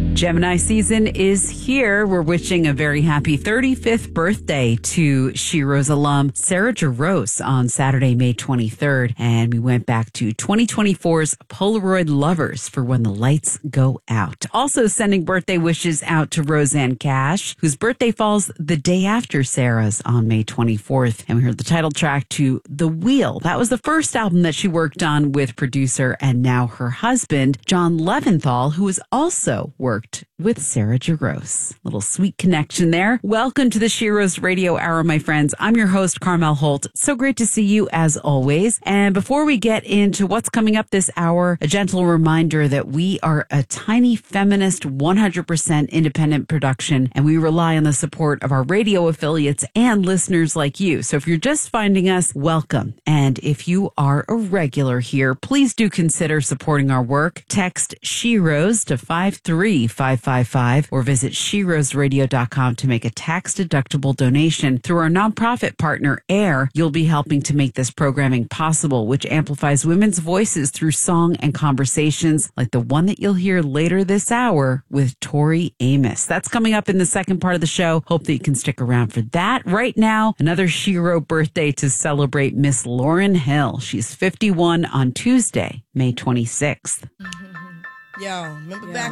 Gemini season is here. We're wishing a very happy 35th birthday to Sheroes alum Sarah Jarosz on Saturday, May 23rd. And we went back to 2024's Polaroid Lovers for When the Lights Go Out. Also sending birthday wishes out to Rosanne Cash, whose birthday falls the day after Sarah's on May 24th. And we heard the title track to The Wheel. That was the first album that she worked on with producer and now her husband, John Leventhal, who has also worked with Sarah Jarosz. Little sweet connection there. Welcome to the Sheroes Radio Hour, my friends. I'm your host, Carmel Holt. So great to see you as always. And before we get into what's coming up this hour, a gentle reminder that we are a tiny feminist, 100% independent production, and we rely on the support of our radio affiliates and listeners like you. So if you're just finding us, welcome. And if you are a regular here, please do consider supporting our work. Text Sheroes to 53555 or visit SheroesRadio.com to make a tax-deductible donation. Through our nonprofit partner, AIR, you'll be helping to make this programming possible, which amplifies women's voices through song and conversations like the one that you'll hear later this hour with Tori Amos. That's coming up in the second part of the show. Hope that you can stick around for that. Right now, another Shero birthday to celebrate, Miss Lauryn Hill. She's 51 on Tuesday, May 26th. Yo, remember back